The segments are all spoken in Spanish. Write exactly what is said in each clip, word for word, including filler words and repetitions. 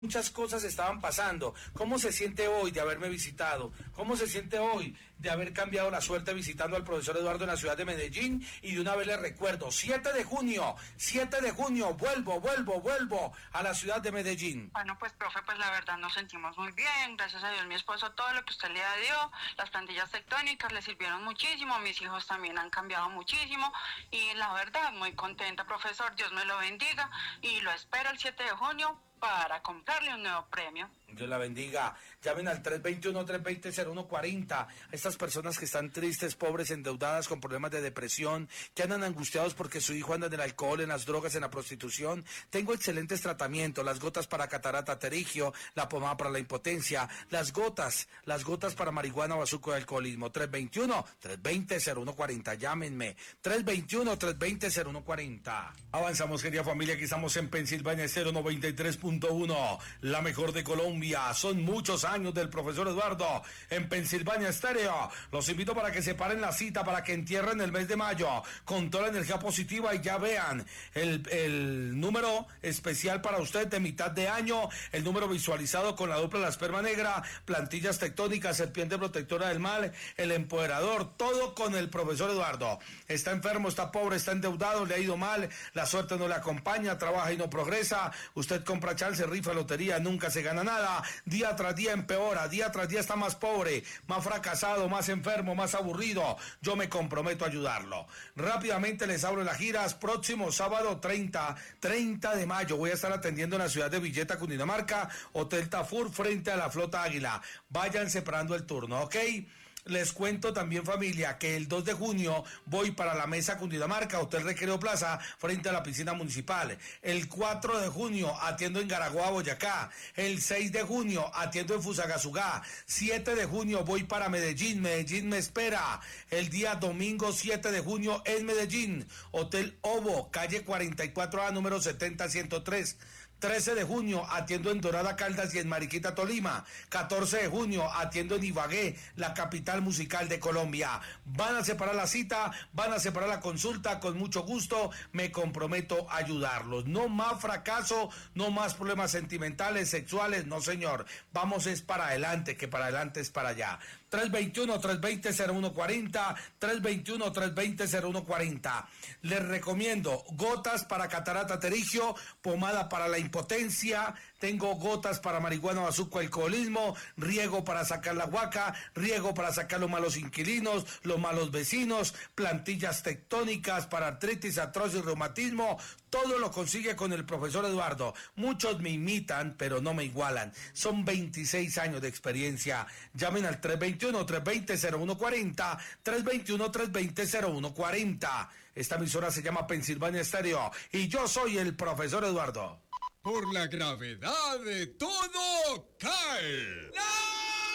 Muchas cosas estaban pasando. ¿Cómo se siente hoy de haberme visitado? ¿Cómo se siente hoy de haber cambiado la suerte visitando al profesor Eduardo en la ciudad de Medellín? Y de una vez le recuerdo, siete de junio, siete de junio, vuelvo, vuelvo, vuelvo a la ciudad de Medellín. Bueno, pues, profe, pues la verdad nos sentimos muy bien. Gracias a Dios, mi esposo, todo lo que usted le dio, las plantillas tectónicas le sirvieron muchísimo. Mis hijos también han cambiado muchísimo. Y la verdad, muy contenta, profesor. Dios me lo bendiga. Y lo espero el siete de junio para comprarle un nuevo premio. Dios la bendiga. Llamen al tres dos uno, tres dos cero, cero uno cuatro cero. A estas personas que están tristes, pobres, endeudadas, con problemas de depresión, que andan angustiados porque su hijo anda en el alcohol, en las drogas, en la prostitución. Tengo excelentes tratamientos, las gotas para catarata pterigio, la pomada para la impotencia, las gotas, las gotas para marihuana, bazuco y alcoholismo. tres dos uno, tres dos cero, cero uno cuatro cero. Llámenme. tres dos uno, tres dos cero, cero uno cuatro cero. Avanzamos, querida familia, aquí estamos en Pensilvania Estéreo noventa y tres punto uno, la mejor de Colombia. Son muchos años del profesor Eduardo en Pensilvania Estéreo. Los invito para que se paren la cita, para que entierren el mes de mayo con toda la energía positiva y ya vean el, el número especial para usted de mitad de año, el número visualizado con la dupla de la esperma negra, plantillas tectónicas, serpiente protectora del mal, el empoderador, todo con el profesor Eduardo. Está enfermo, está pobre, está endeudado, le ha ido mal, la suerte no le acompaña, trabaja y no progresa, usted compra chance, rifa, lotería, nunca se gana nada. Día tras día empeora, día tras día está más pobre, más fracasado, más enfermo, más aburrido. Yo me comprometo a ayudarlo. Rápidamente les abro las giras. Próximo sábado treinta de mayo voy a estar atendiendo en la ciudad de Villeta, Cundinamarca, Hotel Tafur, frente a la Flota Águila. Vayan separando el turno, ¿ok? Les cuento también, familia, que el dos de junio voy para la Mesa Cundinamarca, Hotel Recreo Plaza, frente a la piscina municipal. El cuatro de junio atiendo en Garaguá, Boyacá. El seis de junio atiendo en Fusagasugá. siete de junio voy para Medellín. Medellín me espera. El día domingo siete de junio en Medellín. Hotel Ovo, calle cuarenta y cuatro A, número setenta ciento tres. trece de junio atiendo en Dorada Caldas y en Mariquita, Tolima. catorce de junio atiendo en Ibagué, la capital musical de Colombia. Van a separar la cita, van a separar la consulta, con mucho gusto me comprometo a ayudarlos. No más fracaso, no más problemas sentimentales, sexuales, no señor. Vamos es para adelante, que para adelante es para allá. tres dos uno, tres dos cero, cero uno cuatro cero, tres dos uno, tres dos cero, cero uno cuatro cero. Les recomiendo gotas para catarata pterigio, pomada para la impotencia, tengo gotas para marihuana, bazuco, alcoholismo, riego para sacar la huaca, riego para sacar los malos inquilinos, los malos vecinos, plantillas tectónicas para artritis, artrosis, reumatismo. Todo lo consigue con el profesor Eduardo. Muchos me imitan, pero no me igualan. Son veintiséis años de experiencia. Llamen al tres dos uno, tres dos cero, cero uno cuatro cero, tres dos uno, tres dos cero, cero uno cuatro cero. Esta emisora se llama Pensilvania Estéreo y yo soy el profesor Eduardo. Por la gravedad de todo cae. ¡No!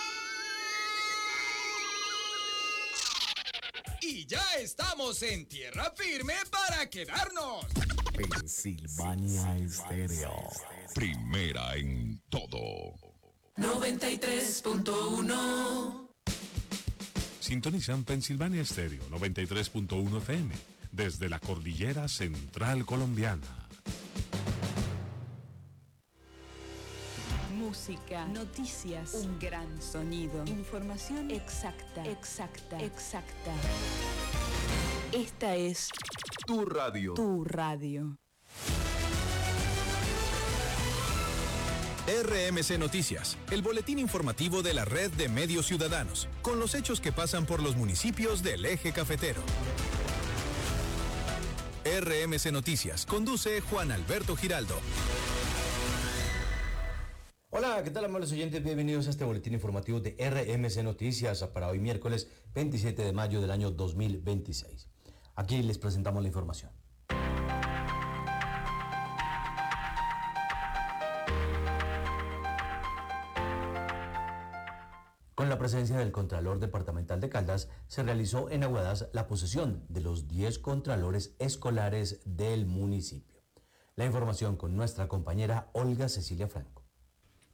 Y ya estamos en tierra firme para quedarnos. Pensilvania Estéreo, primera en todo. noventa y tres punto uno. Sintonizan Pensilvania Estéreo noventa y tres punto uno F M desde la cordillera central colombiana. Música, noticias, un gran sonido, información exacta, exacta, exacta. Esta es tu radio. Tu radio. R M C Noticias, el boletín informativo de la red de medios ciudadanos, con los hechos que pasan por los municipios del eje cafetero. R M C Noticias, conduce Juan Alberto Giraldo. Hola, ¿qué tal, amables oyentes? Bienvenidos a este boletín informativo de R M C Noticias para hoy miércoles veintisiete de mayo del año dos mil veintiséis. Aquí les presentamos la información. Con la presencia del Contralor Departamental de Caldas, se realizó en Aguadas la posesión de los diez contralores escolares del municipio. La información con nuestra compañera Olga Cecilia Franco.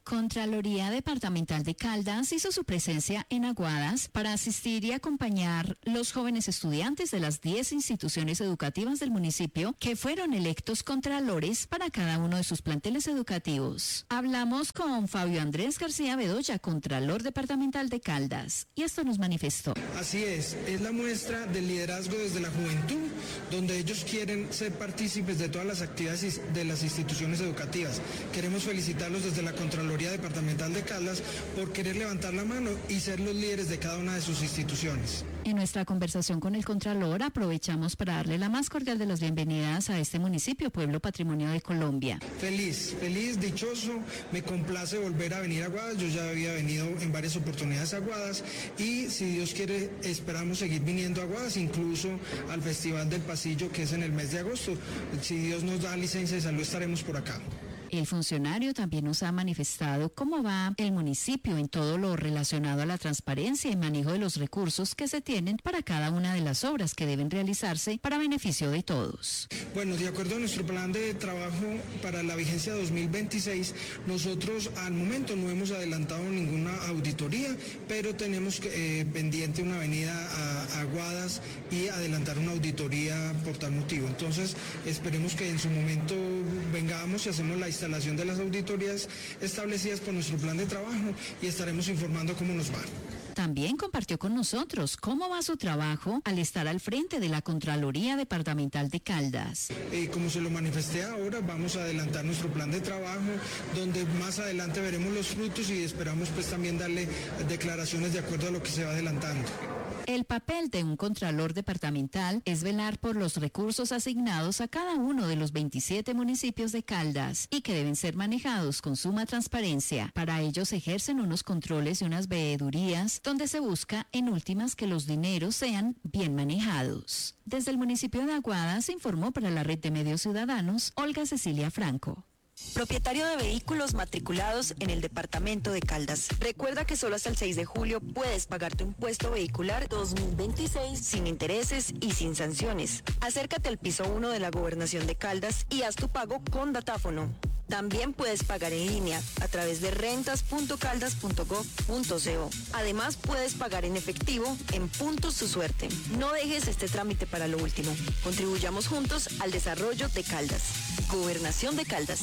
Contraloría Departamental de Caldas hizo su presencia en Aguadas para asistir y acompañar los jóvenes estudiantes de las diez instituciones educativas del municipio que fueron electos contralores para cada uno de sus planteles educativos. Hablamos con Fabio Andrés García Bedoya, Contralor Departamental de Caldas, y esto nos manifestó. Así es, es la muestra del liderazgo desde la juventud, donde ellos quieren ser partícipes de todas las actividades de las instituciones educativas. Queremos felicitarlos desde la Contraloría Departamental de Caldas por querer levantar la mano y ser los líderes de cada una de sus instituciones. En nuestra conversación con el Contralor aprovechamos para darle la más cordial de las bienvenidas a este municipio, Pueblo Patrimonio de Colombia. Feliz, feliz, dichoso, me complace volver a venir a Aguadas, yo ya había venido en varias oportunidades a Aguadas y si Dios quiere esperamos seguir viniendo a Aguadas, incluso al Festival del Pasillo que es en el mes de agosto. Si Dios nos da licencia de salud estaremos por acá. El funcionario también nos ha manifestado cómo va el municipio en todo lo relacionado a la transparencia y manejo de los recursos que se tienen para cada una de las obras que deben realizarse para beneficio de todos. Bueno, de acuerdo a nuestro plan de trabajo para la vigencia dos mil veintiséis, nosotros al momento no hemos adelantado ninguna auditoría, pero tenemos eh, pendiente una venida a Aguadas y adelantar una auditoría por tal motivo. Entonces, esperemos que en su momento vengamos y hacemos la instalación de las auditorías establecidas por nuestro plan de trabajo y estaremos informando cómo nos va. También compartió con nosotros cómo va su trabajo al estar al frente de la Contraloría Departamental de Caldas. Eh, como se lo manifesté ahora, vamos a adelantar nuestro plan de trabajo, donde más adelante veremos los frutos y esperamos pues también darle declaraciones de acuerdo a lo que se va adelantando. El papel de un contralor departamental es velar por los recursos asignados a cada uno de los veintisiete municipios de Caldas y que deben ser manejados con suma transparencia. Para ello se ejercen unos controles y unas veedurías donde se busca en últimas que los dineros sean bien manejados. Desde el municipio de Aguadas se informó para la Red de Medios Ciudadanos Olga Cecilia Franco. Propietario de vehículos matriculados en el departamento de Caldas. Recuerda que solo hasta el seis de julio puedes pagar tu impuesto vehicular dos mil veintiséis sin intereses y sin sanciones. Acércate al piso uno de la Gobernación de Caldas y haz tu pago con datáfono. También puedes pagar en línea a través de rentas punto caldas punto gov punto co. Además, puedes pagar en efectivo en puntos su suerte. No dejes este trámite para lo último. Contribuyamos juntos al desarrollo de Caldas. Gobernación de Caldas.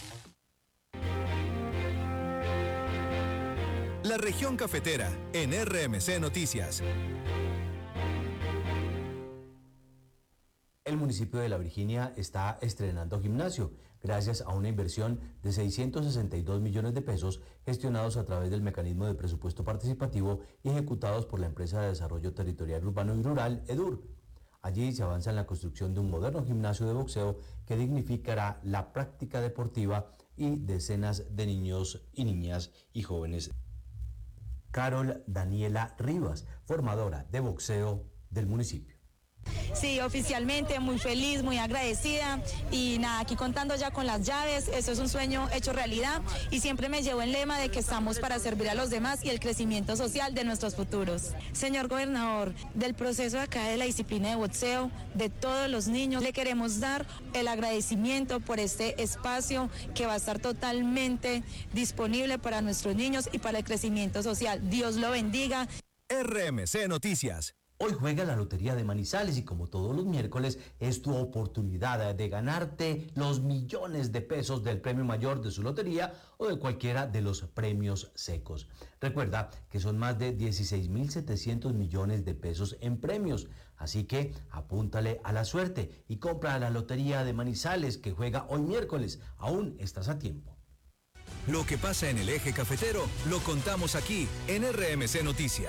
La región cafetera en R M C Noticias. El municipio de La Virginia está estrenando gimnasio gracias a una inversión de seiscientos sesenta y dos millones de pesos gestionados a través del mecanismo de presupuesto participativo y ejecutados por la empresa de desarrollo territorial urbano y rural, EDUR. Allí se avanza en la construcción de un moderno gimnasio de boxeo que dignificará la práctica deportiva y decenas de niños y niñas y jóvenes. Carol Daniela Rivas, formadora de boxeo del municipio. Sí, oficialmente muy feliz, muy agradecida y nada, aquí contando ya con las llaves, eso es un sueño hecho realidad y siempre me llevo el lema de que estamos para servir a los demás y el crecimiento social de nuestros futuros. Señor gobernador, del proceso acá de la disciplina de boxeo, de todos los niños, le queremos dar el agradecimiento por este espacio que va a estar totalmente disponible para nuestros niños y para el crecimiento social. Dios lo bendiga. R M C Noticias. Hoy juega la Lotería de Manizales y como todos los miércoles es tu oportunidad de ganarte los millones de pesos del premio mayor de su lotería o de cualquiera de los premios secos. Recuerda que son más de dieciséis mil setecientos millones de pesos en premios, así que apúntale a la suerte y compra la Lotería de Manizales que juega hoy miércoles. Aún estás a tiempo. Lo que pasa en el eje cafetero lo contamos aquí en R M C Noticias.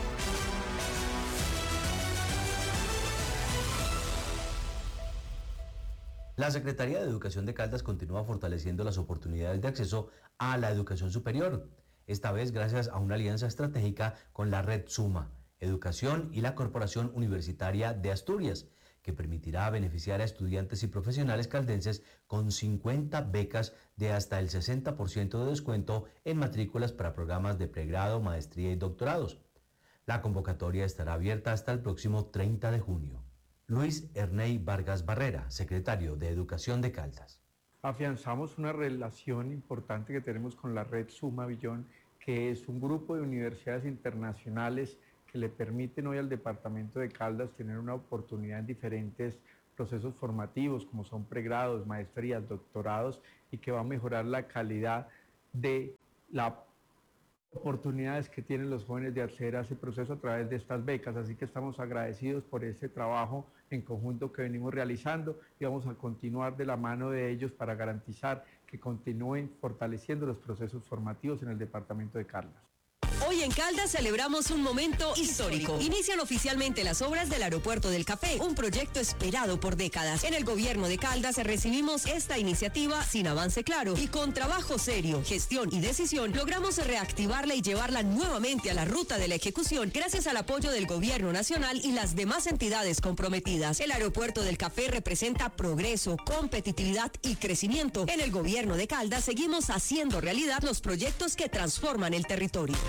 La Secretaría de Educación de Caldas continúa fortaleciendo las oportunidades de acceso a la educación superior, esta vez gracias a una alianza estratégica con la Red Suma, Educación y la Corporación Universitaria de Asturias, que permitirá beneficiar a estudiantes y profesionales caldenses con cincuenta becas de hasta el sesenta por ciento de descuento en matrículas para programas de pregrado, maestría y doctorados. La convocatoria estará abierta hasta el próximo treinta de junio. Luis Erney Vargas Barrera, secretario de Educación de Caldas. afianzamos una relación importante que tenemos con la red Suma Billón, que es un grupo de universidades internacionales que le permiten hoy al departamento de Caldas tener una oportunidad en diferentes procesos formativos, como son pregrados, maestrías, doctorados, y que va a mejorar la calidad de las oportunidades que tienen los jóvenes de acceder a ese proceso a través de estas becas. Así que estamos agradecidos por este trabajo en conjunto que venimos realizando y vamos a continuar de la mano de ellos para garantizar que continúen fortaleciendo los procesos formativos en el departamento de Caldas. Hoy en Caldas celebramos un momento histórico. Inician oficialmente las obras del Aeropuerto del Café, un proyecto esperado por décadas. En el gobierno de Caldas recibimos esta iniciativa sin avance claro y con trabajo serio, gestión y decisión logramos reactivarla y llevarla nuevamente a la ruta de la ejecución gracias al apoyo del gobierno nacional y las demás entidades comprometidas. El Aeropuerto del Café representa progreso, competitividad y crecimiento. En el gobierno de Caldas seguimos haciendo realidad los proyectos que transforman el territorio.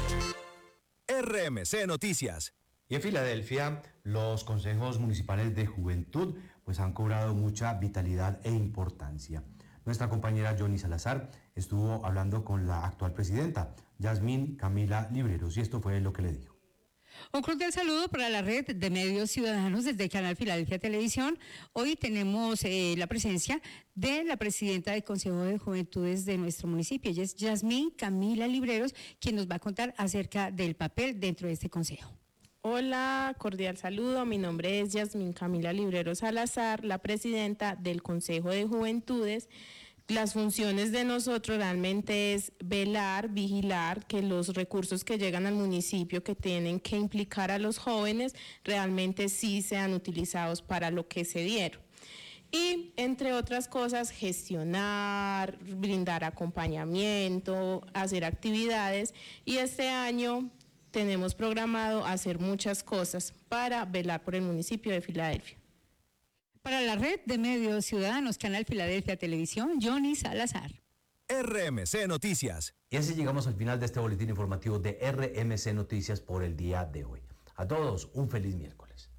R M C Noticias. Y en Filadelfia, los consejos municipales de juventud pues han cobrado mucha vitalidad e importancia. Nuestra compañera Johnny Salazar estuvo hablando con la actual presidenta, Yasmín Camila Libreros, y esto fue lo que le dijo. Un cordial saludo para la red de medios ciudadanos desde el canal Filadelfia Televisión. Hoy tenemos eh, la presencia de la presidenta del Consejo de Juventudes de nuestro municipio. Ella es Yasmín Camila Libreros, quien nos va a contar acerca del papel dentro de este consejo. Hola, cordial saludo. Mi nombre es Yasmín Camila Libreros Salazar, la presidenta del Consejo de Juventudes. Las funciones de nosotros realmente es velar, vigilar que los recursos que llegan al municipio que tienen que implicar a los jóvenes realmente sí sean utilizados para lo que se dieron. Y entre otras cosas, gestionar, brindar acompañamiento, hacer actividades, y este año tenemos programado hacer muchas cosas para velar por el municipio de Filadelfia. Para la red de medios ciudadanos, Canal Filadelfia Televisión, Johnny Salazar. R M C Noticias. Y así llegamos al final de este boletín informativo de R M C Noticias por el día de hoy. A todos, un feliz miércoles.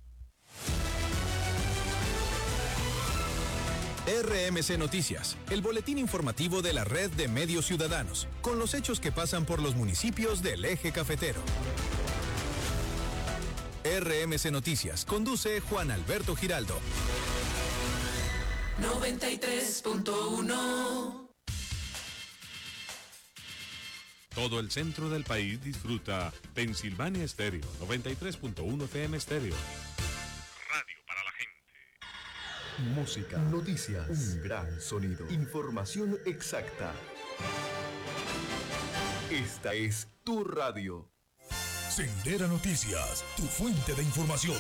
R M C Noticias, el boletín informativo de la red de medios ciudadanos, con los hechos que pasan por los municipios del eje cafetero. R M C Noticias conduce Juan Alberto Giraldo. noventa y tres punto uno. Todo el centro del país disfruta Pensilvania Estéreo, noventa y tres punto uno F M Estéreo. Radio para la gente. Música, noticias, un gran sonido, información exacta. Esta es tu radio. Sendera Noticias, tu fuente de información.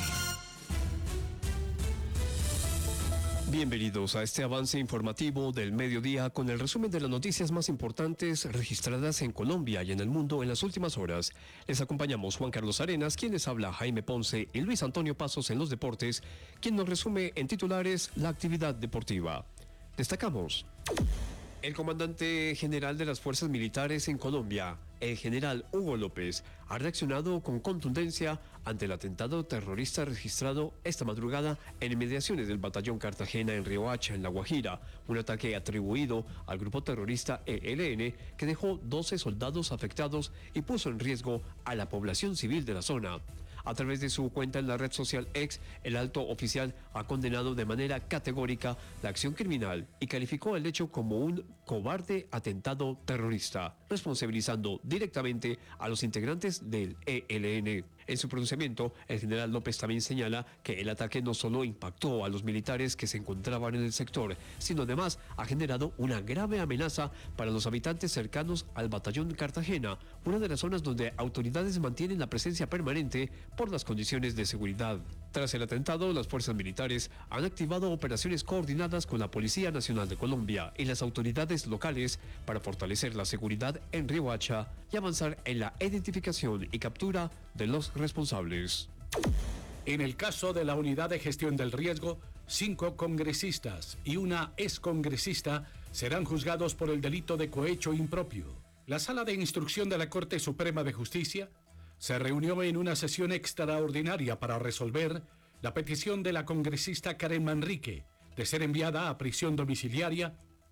Bienvenidos a este avance informativo del mediodía con el resumen de las noticias más importantes registradas en Colombia y en el mundo en las últimas horas. Les acompañamos Juan Carlos Arenas, quien les habla Jaime Ponce, y Luis Antonio Pasos en los deportes, quien nos resume en titulares la actividad deportiva. Destacamos: el comandante general de las fuerzas militares en Colombia, el general Hugo López, ha reaccionado con contundencia ante el atentado terrorista registrado esta madrugada en inmediaciones del batallón Cartagena en Riohacha, en La Guajira, un ataque atribuido al grupo terrorista E L N que dejó doce soldados afectados y puso en riesgo a la población civil de la zona. A través de su cuenta en la red social X, el alto oficial ha condenado de manera categórica la acción criminal y calificó el hecho como un cobarde atentado terrorista, responsabilizando directamente a los integrantes del E L N. En su pronunciamiento, el general López también señala que el ataque no solo impactó a los militares que se encontraban en el sector, sino además ha generado una grave amenaza para los habitantes cercanos al batallón Cartagena, una de las zonas donde autoridades mantienen la presencia permanente por las condiciones de seguridad. Tras el atentado, las fuerzas militares han activado operaciones coordinadas con la Policía Nacional de Colombia y las autoridades locales para fortalecer la seguridad en Riohacha y avanzar en la identificación y captura de los responsables. En el caso de la Unidad de Gestión del Riesgo, cinco congresistas y una excongresista serán juzgados por el delito de cohecho impropio. La Sala de Instrucción de la Corte Suprema de Justicia se reunió en una sesión extraordinaria para resolver la petición de la congresista Karen Manrique de ser enviada a prisión domiciliaria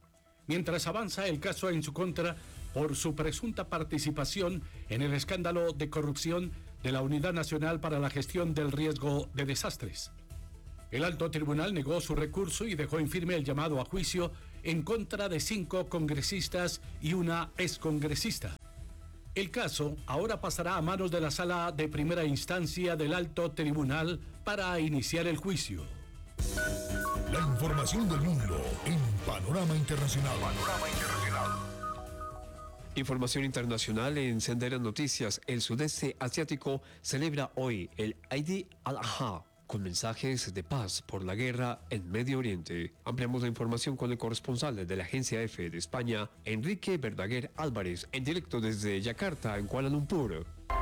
mientras avanza el caso en su contra por su presunta participación en el escándalo de corrupción de la Unidad Nacional para la Gestión del Riesgo de Desastres. El alto tribunal negó su recurso y dejó en firme el llamado a juicio en contra de cinco congresistas y una excongresista. El caso ahora pasará a manos de la Sala de Primera Instancia del Alto Tribunal para iniciar el juicio. La información del mundo en Panorama Internacional. Panorama Internacional. Información internacional en Sendero Noticias. El sudeste asiático celebra hoy el Eid al-Adha, con mensajes de paz por la guerra en Medio Oriente. Ampliamos la información con el corresponsal de la agencia F de España, Enrique Verdaguer Álvarez, en directo desde Yakarta, en Kuala Lumpur.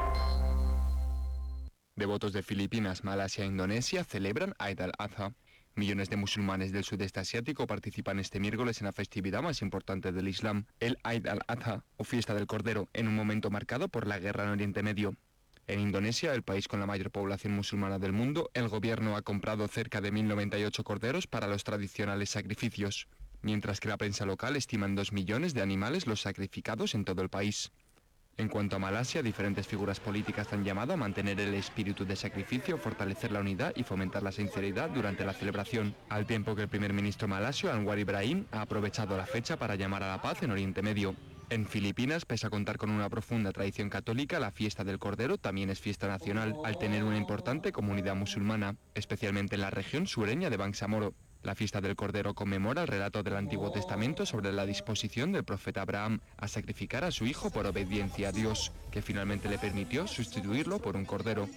Devotos de Filipinas, Malasia e Indonesia celebran Eid al-Adha. Millones de musulmanes del sudeste asiático participan este miércoles en la festividad más importante del Islam, el Eid al-Adha, o fiesta del Cordero, en un momento marcado por la guerra en Oriente Medio. En Indonesia, el país con la mayor población musulmana del mundo, el gobierno ha comprado cerca de mil noventa y ocho corderos para los tradicionales sacrificios, mientras que la prensa local estima en dos millones de animales los sacrificados en todo el país. En cuanto a Malasia, diferentes figuras políticas han llamado a mantener el espíritu de sacrificio, fortalecer la unidad y fomentar la sinceridad durante la celebración, al tiempo que el primer ministro malasio, Anwar Ibrahim, ha aprovechado la fecha para llamar a la paz en Oriente Medio. En Filipinas, pese a contar con una profunda tradición católica, la fiesta del Cordero también es fiesta nacional, al tener una importante comunidad musulmana, especialmente en la región sureña de Bangsamoro. La fiesta del Cordero conmemora el relato del Antiguo Testamento sobre la disposición del profeta Abraham a sacrificar a su hijo por obediencia a Dios, que finalmente le permitió sustituirlo por un cordero.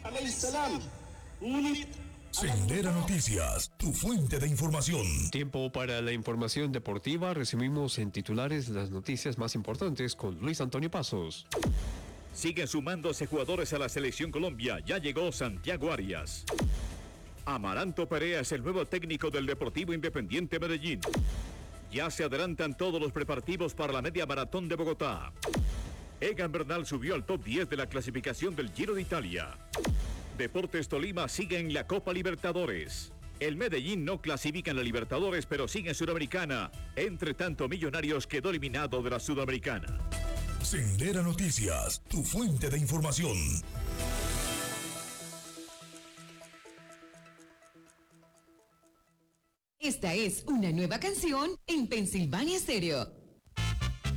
Sendero Noticias, tu fuente de información. Tiempo para la información deportiva. Resumimos en titulares las noticias más importantes con Luis Antonio Pasos. Siguen sumándose jugadores a la Selección Colombia. Ya llegó Santiago Arias. Amaranto Perea es el nuevo técnico del Deportivo Independiente Medellín. Ya se adelantan todos los preparativos para la media maratón de Bogotá. Egan Bernal subió al top diez de la clasificación del Giro de Italia. Deportes Tolima sigue en la Copa Libertadores. El Medellín no clasifica en la Libertadores, pero sigue en Sudamericana. Entre tanto, Millonarios quedó eliminado de la Sudamericana. Sendero Noticias, tu fuente de información. Esta es una nueva canción en Pensilvania Stereo.